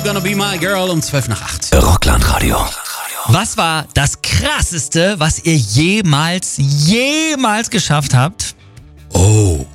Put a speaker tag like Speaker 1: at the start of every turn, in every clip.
Speaker 1: Gonna Be My Girl um 7:55.
Speaker 2: Rockland-Radio.
Speaker 3: Was war das Krasseste, was ihr jemals geschafft habt?
Speaker 1: Oh.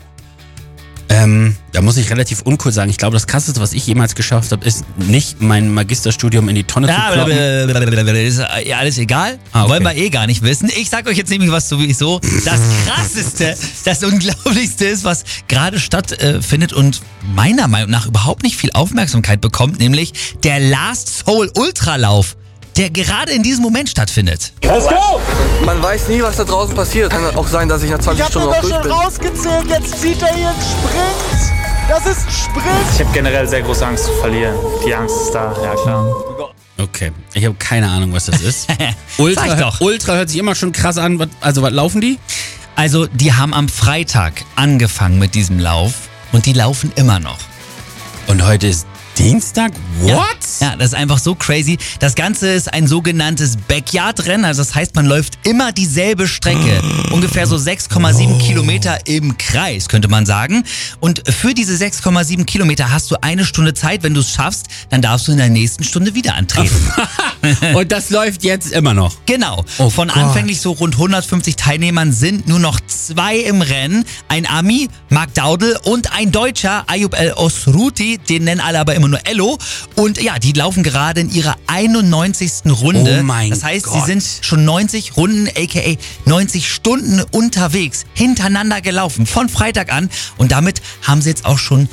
Speaker 1: Da muss ich relativ uncool sagen. Ich glaube, das Krasseste, was ich jemals geschafft habe, ist nicht mein Magisterstudium in die Tonne zu kloppen.
Speaker 3: Ist ja alles egal.
Speaker 1: Okay.
Speaker 3: Wollen wir eh gar nicht wissen. Ich sag euch jetzt nämlich was sowieso. Das Krasseste, das Unglaublichste ist, was gerade stattfindet und meiner Meinung nach überhaupt nicht viel Aufmerksamkeit bekommt, nämlich der Last Soul Ultralauf, der gerade in diesem Moment stattfindet.
Speaker 4: Let's go!
Speaker 5: Man weiß nie, was da draußen passiert. Kann auch sein, dass ich nach 20 Stunden noch durch bin.
Speaker 4: Ich hab schon rausgezählt, jetzt zieht er hier einen Sprint. Das ist ein Sprint.
Speaker 6: Ich habe generell sehr große Angst zu verlieren. Die Angst ist da, ja klar.
Speaker 1: Okay, ich habe keine Ahnung, was das ist.
Speaker 3: Sag doch.
Speaker 1: Ultra hört sich immer schon krass an. Also, was laufen die?
Speaker 3: Also, die haben am Freitag angefangen mit diesem Lauf und die laufen immer noch.
Speaker 1: Und heute ist Dienstag? What?
Speaker 3: Ja, das ist einfach so crazy. Das Ganze ist ein sogenanntes Backyard-Rennen. Also das heißt, man läuft immer dieselbe Strecke. Ungefähr so 6,7 Kilometer im Kreis, könnte man sagen. Und für diese 6,7 Kilometer hast du 1 Stunde Zeit. Wenn du es schaffst, dann darfst du in der nächsten Stunde wieder antreten.
Speaker 1: Und das läuft jetzt immer noch?
Speaker 3: Genau.
Speaker 1: Oh
Speaker 3: Von
Speaker 1: Gott.
Speaker 3: anfänglich so rund 150 Teilnehmern sind nur noch 2 im Rennen. Ein Ami, Marc Daudel, und ein Deutscher, Ayub El Osruti. Den nennen alle aber immer nur Ello. Und ja, die laufen gerade in ihrer 91. Runde.
Speaker 1: Oh mein
Speaker 3: Das heißt,
Speaker 1: Gott.
Speaker 3: sie sind schon 90 Runden, aka 90 Stunden unterwegs, hintereinander gelaufen, von Freitag an. Und damit haben sie jetzt auch schon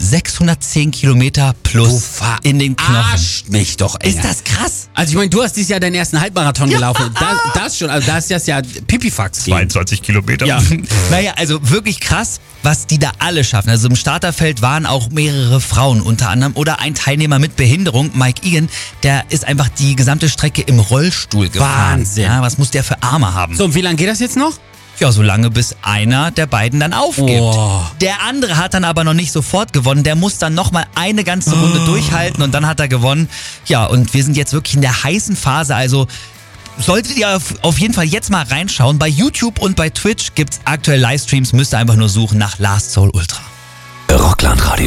Speaker 3: 610 Kilometer plus in den Knochen.
Speaker 1: Verarscht mich doch, ey.
Speaker 3: Ist das krass?
Speaker 1: Also ich meine, du hast dieses Jahr deinen ersten Halbmarathon gelaufen. Das schon, also da ist das ja Pipifax.
Speaker 2: 22 Kilometer.
Speaker 1: Ja.
Speaker 3: Naja, also wirklich krass, was die da alle schaffen. Also im Starterfeld waren auch mehrere Frauen unter anderem oder ein Teilnehmer mit Behinderung, Mike Egan, der ist einfach die gesamte Strecke im Rollstuhl gefahren.
Speaker 1: Wahnsinn.
Speaker 3: Ja, was muss der für Arme haben?
Speaker 1: So, und wie lange geht das jetzt noch?
Speaker 3: Ja, so lange bis einer der beiden dann aufgibt.
Speaker 1: Oh.
Speaker 3: Der andere hat dann aber noch nicht sofort gewonnen. Der muss dann nochmal eine ganze Runde durchhalten und dann hat er gewonnen. Ja, und wir sind jetzt wirklich in der heißen Phase. Also solltet ihr auf jeden Fall jetzt mal reinschauen. Bei YouTube und bei Twitch gibt's aktuell Livestreams. Müsst ihr einfach nur suchen nach Last Soul Ultra.
Speaker 2: Rockland-Radio.